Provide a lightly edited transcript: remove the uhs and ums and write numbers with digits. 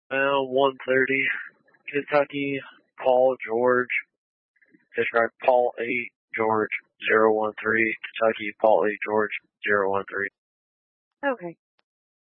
Around 1:30, Kentucky, Paul George. District Paul 8, George 013, Kentucky, Paul 8, George 013. Okay.